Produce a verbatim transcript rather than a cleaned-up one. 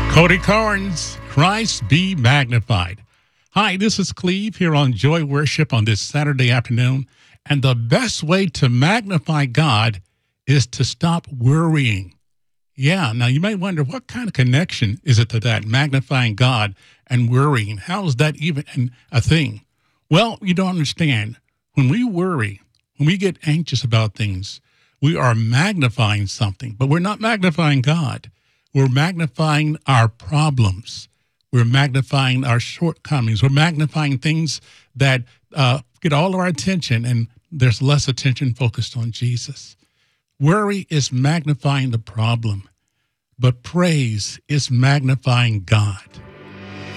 Cody Carnes, Christ be magnified. Hi, this is Cleve here on Joy Worship on this Saturday afternoon. And the best way to magnify God is to stop worrying. Yeah, now you may wonder, what kind of connection is it to that, magnifying God and worrying? How is that even a thing? Well, you don't understand. When we worry, when we get anxious about things, we are magnifying something, but we're not magnifying God. We're magnifying our problems. We're magnifying our shortcomings. We're magnifying things that uh, get all of our attention, and there's less attention focused on Jesus. Worry is magnifying the problem, but praise is magnifying God.